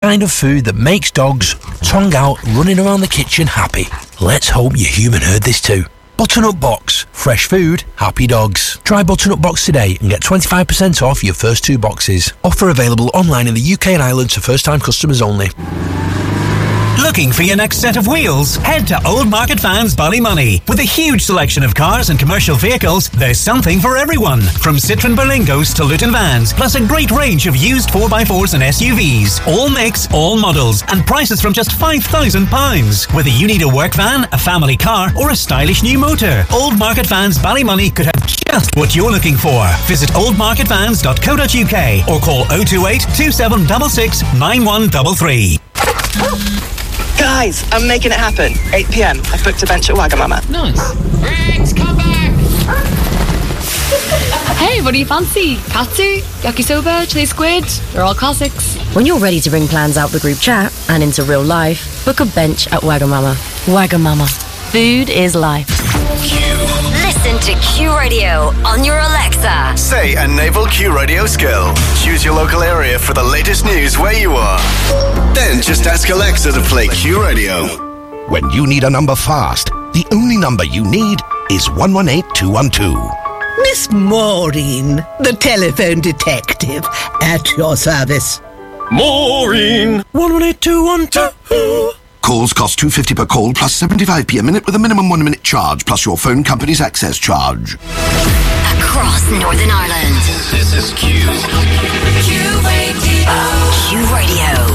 kind of food that makes dogs, tongue out, running around the kitchen happy. Let's hope your human heard this too. Butternut Box. Fresh food, happy dogs. Try Butternut Box today and get 25% off your first 2 boxes. Offer available online in the UK and Ireland to first-time customers only. Looking for your next set of wheels? Head to Old Market Vans Ballymoney. With a huge selection of cars and commercial vehicles, there's something for everyone. From Citroen Berlingos to Luton Vans, plus a great range of used 4x4s and SUVs. All makes, all models, and prices from just £5,000. Whether you need a work van, a family car, or a stylish new motor, Old Market Vans Ballymoney could have just what you're looking for. Visit oldmarketvans.co.uk or call 028 2766 9133. Guys, I'm making it happen. 8 p.m. I've booked a bench at Wagamama. Nice. Rex, come back! Hey, what do you fancy? Katsu, yakisoba, chili squid? They're all classics. When you're ready to bring plans out the group chat and into real life, book a bench at Wagamama. Wagamama. Food is life. Listen to Q Radio on your Alexa. Say a naval Q Radio skill. Choose your local area for the latest news where you are. Then just ask Alexa to play Q Radio. When you need a number fast, the only number you need is 118212. Miss Maureen, the telephone detective, at your service. Maureen! 118212. Calls cost $2.50 per call plus 75p a minute with a minimum 1 minute charge plus your phone company's access charge. Across Northern Ireland. This is Q. Q Radio. Q Radio.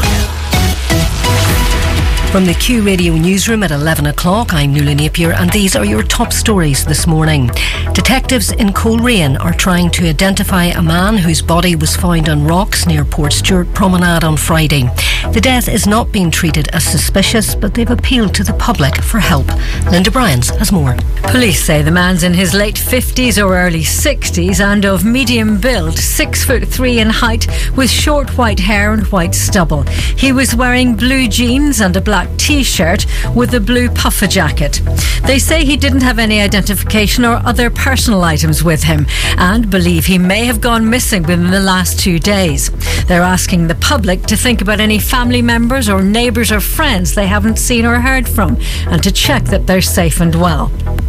From the Q Radio newsroom at 11 o'clock, I'm Nuala Napier, and these are your top stories this morning. Detectives in Coleraine are trying to identify a man whose body was found on rocks near Portstewart Promenade on Friday. The death is not being treated as suspicious, but they've appealed to the public for help. Linda Bryans has more. Police say the man's in his late 50s or early 60s and of medium build, 6'3" in height, with short white hair and white stubble. He was wearing blue jeans and a black T-shirt with a blue puffer jacket. They say he didn't have any identification or other personal items with him and believe he may have gone missing within the last 2 days. They're asking the public to think about any family members or neighbours or friends they haven't seen or heard from and to check that they're safe and well.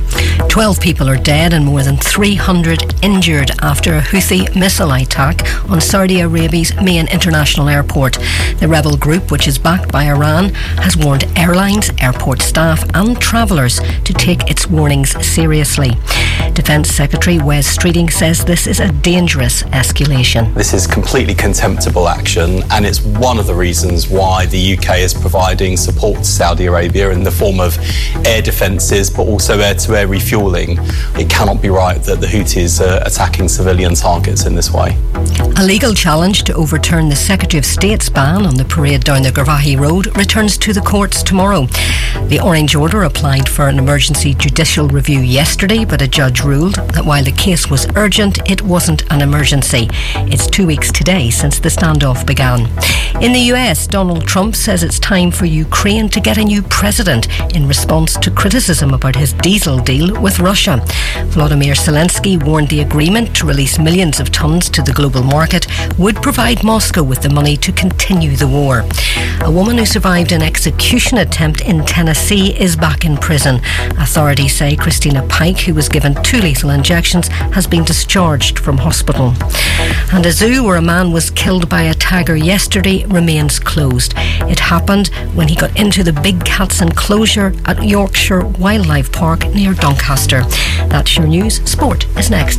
12 people are dead and more than 300 injured after a Houthi missile attack on Saudi Arabia's main international airport. The rebel group, which is backed by Iran, has warned airlines, airport staff and travellers to take its warnings seriously. Defence Secretary Wes Streeting says this is a dangerous escalation. This is completely contemptible action, and it's one of the reasons why the UK is providing support to Saudi Arabia in the form of air defences but also air-to-air refuelling. It cannot be right that the Houthis are attacking civilian targets in this way. A legal challenge to overturn the Secretary of State's ban on the parade down the Garvaghey Road returns to the courts tomorrow. The Orange Order applied for an emergency judicial review yesterday, but a judge ruled that while the case was urgent, it wasn't an emergency. It's 2 weeks today since the standoff began. In the US, Donald Trump says it's time for Ukraine to get a new president in response to criticism about his diesel deal with Russia. Volodymyr Zelensky warned the agreement to release millions of tons to the global market would provide Moscow with the money to continue the war. A woman who survived an execution attempt in Tennessee is back in prison. Authorities say Christina Pike, who was given 2 lethal injections, has been discharged from hospital. And a zoo where a man was killed by a tiger yesterday remains closed. It happened when he got into the big cats enclosure at Yorkshire Wildlife Park near Doncaster. That's your news. Sport is next.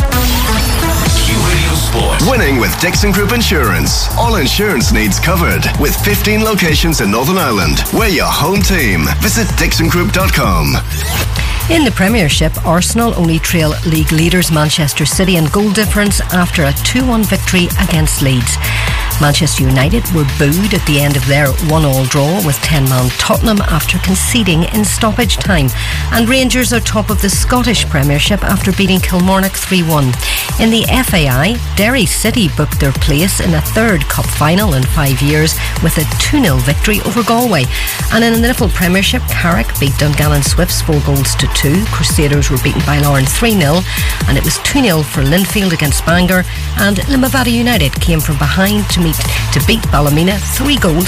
Winning with Dixon Group Insurance. All insurance needs covered. With 15 locations in Northern Ireland. We're your home team. Visit dixongroup.com. In the Premiership, Arsenal only trail league leaders Manchester City in goal difference after a 2-1 victory against Leeds. Manchester United were booed at the end of their 1-1 draw with 10-man Tottenham after conceding in stoppage time. And Rangers are top of the Scottish Premiership after beating Kilmarnock 3-1. In the FAI, Derry City booked their place in a third cup final in 5 years with a 2-0 victory over Galway. And in the Niffle Premiership, Carrick beat Dungannon Swifts 4-2. Crusaders were beaten by Lauren 3-0, and it was 2-0 for Linfield against Bangor, and Limavady United came from behind to beat Ballymena 3-0